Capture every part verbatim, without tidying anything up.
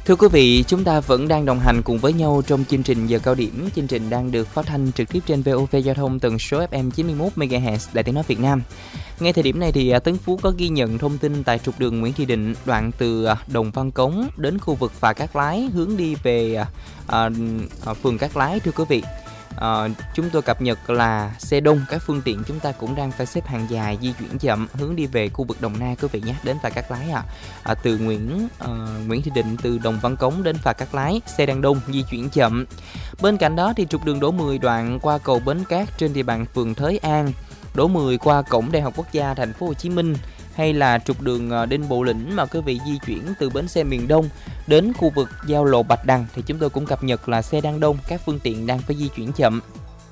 Thưa quý vị, chúng ta vẫn đang đồng hành cùng với nhau trong chương trình Giờ Cao Điểm. Chương trình đang được phát thanh trực tiếp trên vê o vê Giao thông tần số ép em chín mươi mốt mê ga héc Đài Tiếng nói Việt Nam. Ngay thời điểm này thì Tấn Phú có ghi nhận thông tin tại trục đường Nguyễn Thị Định, đoạn từ Đồng Văn Cống đến khu vực phà Cát Lái hướng đi về à, à, phường Cát Lái. Thưa quý vị, À, chúng tôi cập nhật là xe đông, các phương tiện chúng ta cũng đang phải xếp hàng dài, di chuyển chậm hướng đi về khu vực Đồng Nai quý vị nhé, đến phà Cát Lái à. à từ Nguyễn à, Nguyễn Thị Định từ Đồng Văn Cống đến phà Cát Lái, xe đang đông, di chuyển chậm. Bên cạnh đó thì trục đường Đỗ mười đoạn qua cầu Bến Cát trên địa bàn phường Thới An, Đỗ mười qua cổng Đại học Quốc gia Thành phố Hồ Chí Minh, hay là trục đường Đinh Bộ Lĩnh mà quý vị di chuyển từ bến xe miền Đông đến khu vực giao lộ Bạch Đằng thì chúng tôi cũng cập nhật là xe đang đông, các phương tiện đang phải di chuyển chậm.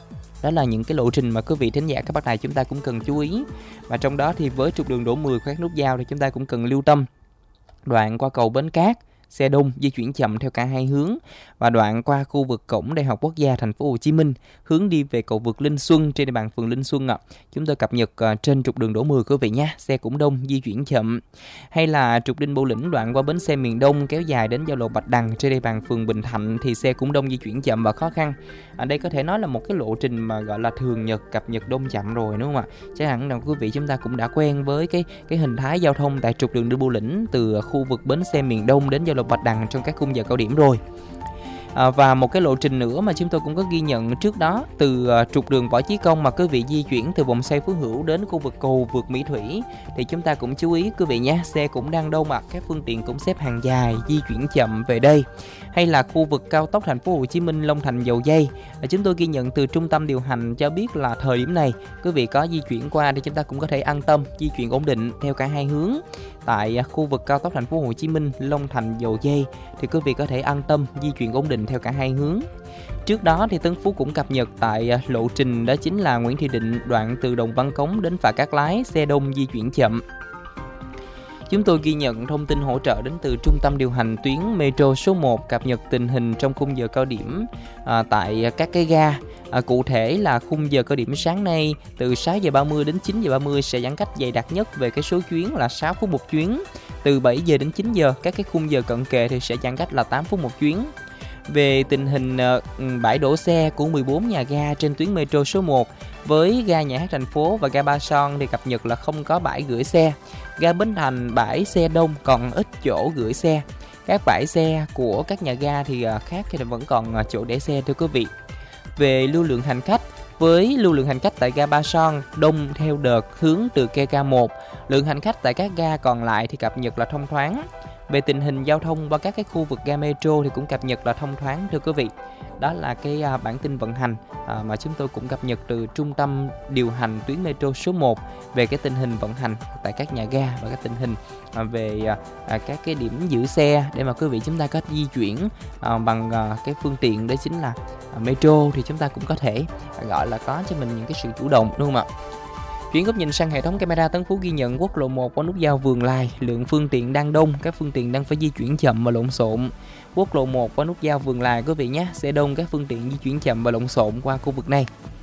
Đó là những cái lộ trình mà quý vị thính giả các bác này chúng ta cũng cần chú ý. Và trong đó thì với trục đường Đỗ mười các nút giao thì chúng ta cũng cần lưu tâm. Đoạn qua cầu Bến Cát, xe đông di chuyển chậm theo cả hai hướng, và đoạn qua khu vực cổng Đại học Quốc gia Thành phố Hồ Chí Minh hướng đi về cầu vượt Linh Xuân trên địa bàn phường Linh Xuân ạ. À. Chúng tôi cập nhật uh, trên trục đường Đỗ mười quý vị nhé, xe cũng đông, di chuyển chậm. Hay là trục Đinh Bộ Lĩnh đoạn qua bến xe miền Đông kéo dài đến giao lộ Bạch Đằng trên địa bàn phường Bình Thạnh thì xe cũng đông, di chuyển chậm và khó khăn. Ở à, đây có thể nói là một cái lộ trình mà gọi là thường nhật, cập nhật đông chậm rồi đúng không ạ? Chắc hẳn là quý vị chúng ta cũng đã quen với cái cái hình thái giao thông tại trục đường Đinh Bộ Lĩnh từ khu vực bến xe miền Đông đến giao lộ Bạch Đằng trong các khung giờ cao điểm rồi. À, và một cái lộ trình nữa mà chúng tôi cũng có ghi nhận trước đó, từ uh, trục đường Võ Chí Công mà quý vị di chuyển từ vòng xoay Phú Hữu đến khu vực cầu vượt Mỹ Thủy thì chúng ta cũng chú ý quý vị nhé, xe cũng đang đông ạ, các phương tiện cũng xếp hàng dài, di chuyển chậm về đây. Hay là khu vực cao tốc Thành phố Hồ Chí Minh Long Thành Dầu Giây, à, chúng tôi ghi nhận từ trung tâm điều hành cho biết là thời điểm này quý vị có di chuyển qua thì chúng ta cũng có thể an tâm, di chuyển ổn định theo cả hai hướng. Tại khu vực cao tốc Thành phố Hồ Chí Minh Long Thành Dầu Giây thì quý vị có thể an tâm di chuyển ổn định theo cả hai hướng. Trước đó thì Tấn Phú cũng cập nhật tại lộ trình đó chính là Nguyễn Thị Định đoạn từ Đồng Văn Cống đến phà Cát Lái, xe đông, di chuyển chậm. Chúng tôi ghi nhận thông tin hỗ trợ đến từ trung tâm điều hành tuyến Metro số một, cập nhật tình hình trong khung giờ cao điểm à, tại các cái ga. À, cụ thể là khung giờ cao điểm sáng nay từ sáu giờ ba mươi đến chín giờ ba mươi sẽ giãn cách dày đặc nhất về cái số chuyến là sáu phút một chuyến. Từ bảy giờ đến chín giờ các cái khung giờ cận kề thì sẽ giãn cách là tám phút một chuyến. Về tình hình uh, bãi đổ xe của mười bốn nhà ga trên tuyến Metro số một, với ga Nhà hát Thành phố và ga Ba Son thì cập nhật là không có bãi gửi xe. Ga Bến Thành bãi xe đông còn ít chỗ gửi xe. Các bãi xe của các nhà ga thì uh, khác thì vẫn còn uh, chỗ để xe thưa quý vị. Về lưu lượng hành khách, với lưu lượng hành khách tại ga Ba Son đông theo đợt hướng từ cây ca một, lượng hành khách tại các ga còn lại thì cập nhật là thông thoáng. Về tình hình giao thông qua các cái khu vực ga Metro thì cũng cập nhật là thông thoáng thưa quý vị. Đó là cái uh, bản tin vận hành uh, mà chúng tôi cũng cập nhật từ trung tâm điều hành tuyến Metro số một về cái tình hình vận hành tại các nhà ga và các tình hình uh, về uh, uh, các cái điểm giữ xe để mà quý vị chúng ta có di chuyển uh, bằng uh, cái phương tiện đó chính là uh, Metro thì chúng ta cũng có thể uh, gọi là có cho mình những cái sự chủ động đúng không ạ? Chuyển góc nhìn sang hệ thống camera, Tấn Phú ghi nhận quốc lộ một qua nút giao Vườn Lài, lượng phương tiện đang đông, các phương tiện đang phải di chuyển chậm và lộn xộn. Quốc lộ một qua nút giao Vườn Lài quý vị nhé, sẽ đông, các phương tiện di chuyển chậm và lộn xộn qua khu vực này.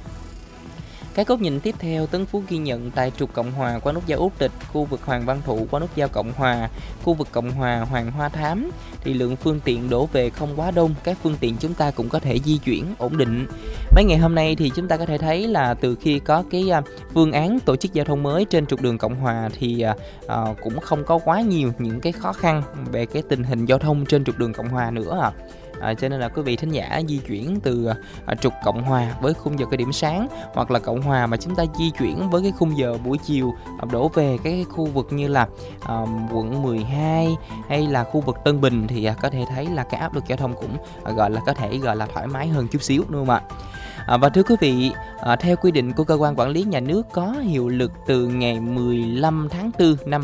Cái góc nhìn tiếp theo, Tấn Phú ghi nhận tại trục Cộng Hòa qua nút giao Út Tịch, khu vực Hoàng Văn Thụ qua nút giao Cộng Hòa, khu vực Cộng Hòa Hoàng Hoa Thám thì lượng phương tiện đổ về không quá đông, các phương tiện chúng ta cũng có thể di chuyển ổn định. Mấy ngày hôm nay thì chúng ta có thể thấy là từ khi có cái phương án tổ chức giao thông mới trên trục đường Cộng Hòa thì uh, cũng không có quá nhiều những cái khó khăn về cái tình hình giao thông trên trục đường Cộng Hòa nữa à. À, cho nên là quý vị thính giả di chuyển từ à, trục Cộng Hòa với khung giờ cái điểm sáng, hoặc là Cộng Hòa mà chúng ta di chuyển với cái khung giờ buổi chiều à, đổ về cái khu vực như là à, quận mười hai hay là khu vực Tân Bình thì à, có thể thấy là cái áp lực giao thông cũng à, gọi là có thể gọi là thoải mái hơn chút xíu đúng không ạ? À, và thưa quý vị, à, theo quy định của cơ quan quản lý nhà nước có hiệu lực từ ngày mười lăm tháng tư năm